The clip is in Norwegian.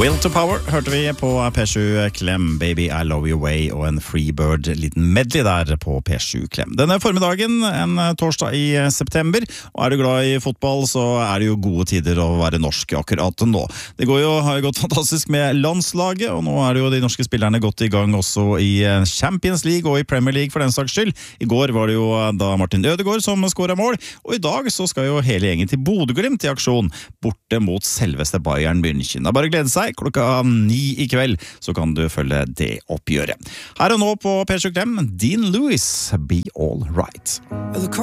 Will to Power hørte vi på P7 Klem, Baby I Love You Way og en Freebird liten medley der på P7 Klem. Denne formiddagen, en torsdag i september, og er du glad i fotball så er det jo gode tider å være norsk akkurat nå. Det har jo gått fantastisk med landslaget, og nå er det jo de norske spillerne gått i gang også i Champions League og i Premier League for den saks skyld. I går var det jo da Martin Ødegaard som skåret mål, og i dag så skal jo hele gjengen til Bodø/Glimt i aksjon borte mot selveste Bayern München. Det er bare å glede seg. Klokka 9 i kveld, så kan du følge det oppgjøret. Her og nå på P7 Klem, Dean Lewis, Be All Right.